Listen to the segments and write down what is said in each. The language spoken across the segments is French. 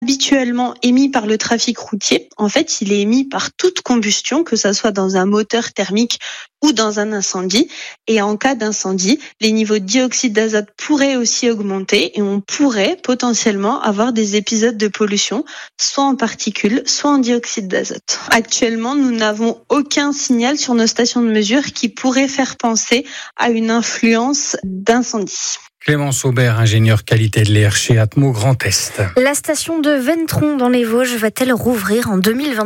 habituellement émis par le trafic routier. En fait, il est émis par toute combustion, que ça soit dans un moteur thermique ou dans un incendie. Et en cas d'incendie, les niveaux de dioxyde d'azote pourraient aussi augmenter et on pourrait potentiellement avoir des épisodes de pollution, soit en particules, soit en dioxyde d'azote. Actuellement, nous n'avons aucun signal sur nos stations de mesure qui pourrait faire penser à une influence d'incendie. Clémence Aubert, ingénieure qualité de l'air chez Atmo Grand Est. La station de Ventron dans les Vosges va-t-elle rouvrir en 2028 ?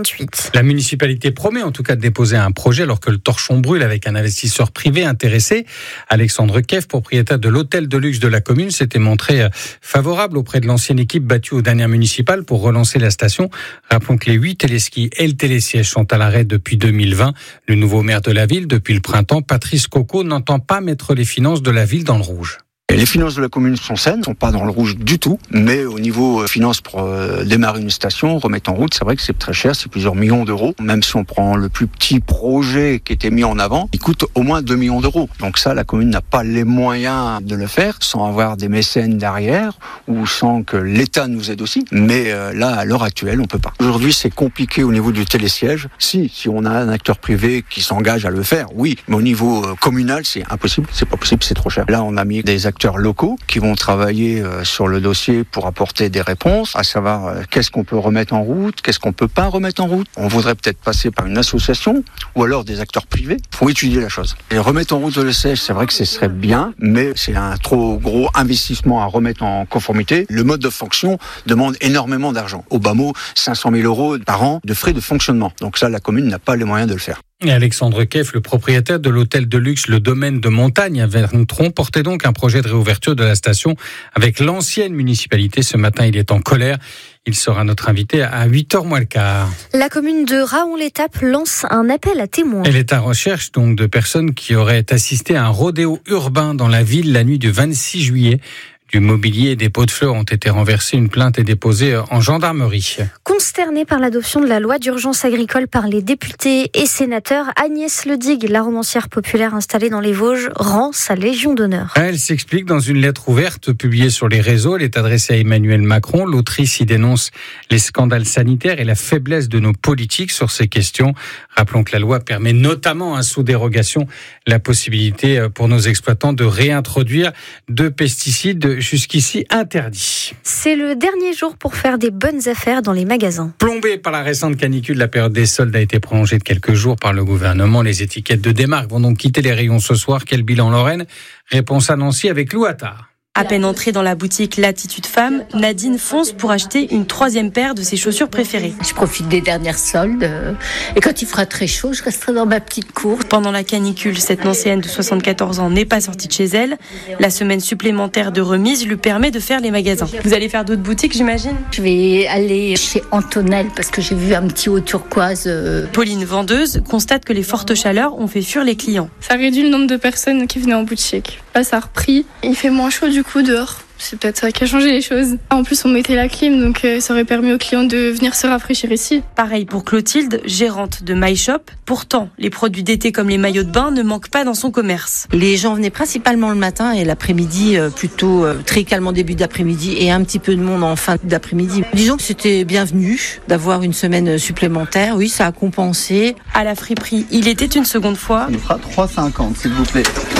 La municipalité promet en tout cas de déposer un projet alors que le torchon brûle avec un investisseur privé intéressé. Alexandre Keff, propriétaire de l'hôtel de luxe de la commune, s'était montré favorable auprès de l'ancienne équipe battue aux dernières municipales pour relancer la station. Rappelons que les 8 téléskis et le télésiège sont à l'arrêt depuis 2020. Le nouveau maire de la ville, depuis le printemps, Patrice Coco, n'entend pas mettre les finances de la ville dans le rouge. Et les finances de la commune sont saines, ne sont pas dans le rouge du tout, mais au niveau finances pour démarrer une station, remettre en route, c'est vrai que c'est très cher, c'est plusieurs millions d'euros. Même si on prend le plus petit projet qui était mis en avant, il coûte au moins 2 millions d'euros. Donc ça, la commune n'a pas les moyens de le faire sans avoir des mécènes derrière ou sans que l'État nous aide aussi. Mais là, à l'heure actuelle, on peut pas. Aujourd'hui, c'est compliqué au niveau du télésiège. Si on a un acteur privé qui s'engage à le faire, oui. Mais au niveau communal, c'est impossible, c'est pas possible, c'est trop cher. Là, on a mis des acteurs locaux qui vont travailler sur le dossier pour apporter des réponses, à savoir qu'est-ce qu'on peut remettre en route, qu'est-ce qu'on peut pas remettre en route. On voudrait peut-être passer par une association ou alors des acteurs privés pour étudier la chose. Et remettre en route le siège, c'est vrai que ce serait bien, mais c'est un trop gros investissement à remettre en conformité. Le mode de fonction demande énormément d'argent. Au bas mot, 500 000 euros par an de frais de fonctionnement. Donc ça, la commune n'a pas les moyens de le faire. Et Alexandre Keff, le propriétaire de l'hôtel de luxe Le Domaine de Montagne à Ventron, portait donc un projet de réouverture de la station avec l'ancienne municipalité. Ce matin, il est en colère. Il sera notre invité à 8h moins le quart. La commune de Raon-l'Étape lance un appel à témoins. Elle est à recherche donc de personnes qui auraient assisté à un rodéo urbain dans la ville la nuit du 26 juillet. Du mobilier et des pots de fleurs ont été renversés. Une plainte est déposée en gendarmerie. Consternée par l'adoption de la loi d'urgence agricole par les députés et sénateurs, Agnès Ledigue, la romancière populaire installée dans les Vosges, rend sa Légion d'honneur. Elle s'explique dans une lettre ouverte publiée sur les réseaux. Elle est adressée à Emmanuel Macron. L'autrice y dénonce les scandales sanitaires et la faiblesse de nos politiques sur ces questions. Rappelons que la loi permet notamment, sous dérogation, la possibilité pour nos exploitants de réintroduire de pesticides jusqu'ici interdits. C'est le dernier jour pour faire des bonnes affaires dans les magasins. Plombée par la récente canicule, la période des soldes a été prolongée de quelques jours par le gouvernement. Les étiquettes de démarque vont donc quitter les rayons ce soir. Quel bilan Lorraine ? Réponse à Nancy avec Lou Attard. À peine entrée dans la boutique Latitude Femme, Nadine fonce pour acheter une 3e paire de ses chaussures préférées. Je profite des dernières soldes et quand il fera très chaud, je resterai dans ma petite cour. Pendant la canicule, cette ancienne de 74 ans n'est pas sortie de chez elle. La semaine supplémentaire de remise lui permet de faire les magasins. Vous allez faire d'autres boutiques, j'imagine ? Je vais aller chez Antonelle parce que j'ai vu un petit haut turquoise. Pauline, vendeuse, constate que les fortes chaleurs ont fait fuir les clients. Ça réduit le nombre de personnes qui venaient en boutique. Là, ça a repris. Il fait moins chaud du coup dehors. C'est peut-être ça qui a changé les choses. En plus, on mettait la clim, donc ça aurait permis aux clients de venir se rafraîchir ici. Pareil pour Clotilde, gérante de My Shop. Pourtant, les produits d'été comme les maillots de bain ne manquent pas dans son commerce. Les gens venaient principalement le matin et l'après-midi, plutôt très calme en début d'après-midi et un petit peu de monde en fin d'après-midi. Disons que c'était bienvenu d'avoir une semaine supplémentaire. Oui, ça a compensé. À la friperie, il était une seconde fois. On fera 3,50 s'il vous plaît.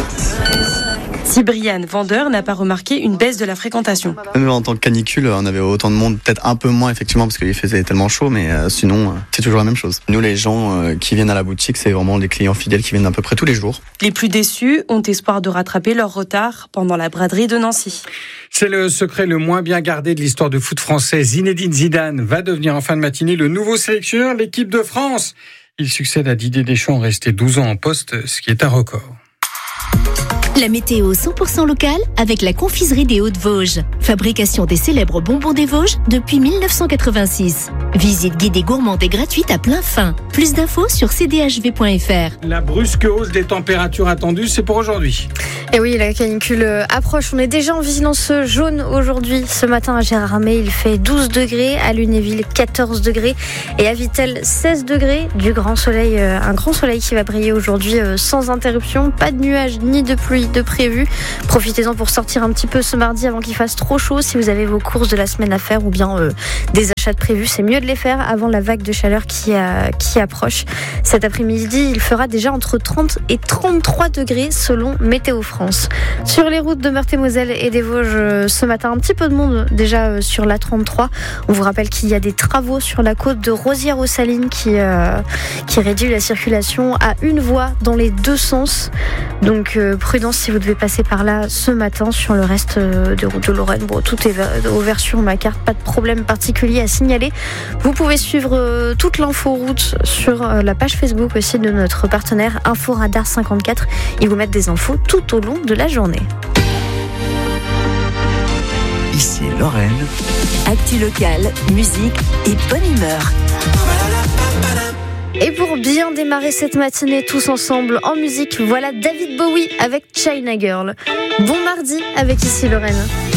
Si Brian, vendeur, n'a pas remarqué une baisse de la fréquentation. Même en tant que canicule, on avait autant de monde, peut-être un peu moins effectivement parce qu'il faisait tellement chaud, mais sinon c'est toujours la même chose. Nous, les gens qui viennent à la boutique, c'est vraiment des clients fidèles qui viennent à peu près tous les jours. Les plus déçus ont espoir de rattraper leur retard pendant la braderie de Nancy. C'est le secret le moins bien gardé de l'histoire du foot français. Zinedine Zidane va devenir en fin de matinée le nouveau sélectionneur de l'équipe de France. Il succède à Didier Deschamps, resté 12 ans en poste, ce qui est un record. La météo 100% locale avec la confiserie des Hauts-de-Vosges. Fabrication des célèbres bonbons des Vosges depuis 1986. Visite guidée gourmande et gratuite à plein fin. Plus d'infos sur cdhv.fr. La brusque hausse des températures attendues, c'est pour aujourd'hui. Et oui, la canicule approche. On est déjà en vigilance jaune aujourd'hui. Ce matin à Gérardmer, il fait 12 degrés. À Lunéville, 14 degrés. Et à Vittel, 16 degrés. Du grand soleil, un grand soleil qui va briller aujourd'hui sans interruption. Pas de nuages ni de pluie de prévu. Profitez-en pour sortir un petit peu ce mardi avant qu'il fasse trop chaud si vous avez vos courses de la semaine à faire ou bien des achats. d'achat de prévues, c'est mieux de les faire avant la vague de chaleur qui approche. Cet après-midi, il fera déjà entre 30 et 33 degrés selon Météo France. Sur les routes de Meurthe-et-Moselle et des Vosges, ce matin, un petit peu de monde déjà sur la 33. On vous rappelle qu'il y a des travaux sur la côte de Rosières-aux-Salines qui réduit la circulation à une voie dans les deux sens. Donc prudence si vous devez passer par là ce matin. Sur le reste des routes de Lorraine, bon, tout est ouvert sur ma carte, pas de problème particulier à signaler. Vous pouvez suivre toute l'info route sur la page Facebook aussi de notre partenaire Inforadar 54. Ils vous mettent des infos tout au long de la journée. Ici Lorraine. Actu locale, musique et bonne humeur. Et pour bien démarrer cette matinée tous ensemble en musique, voilà David Bowie avec China Girl. Bon mardi avec Ici Lorraine.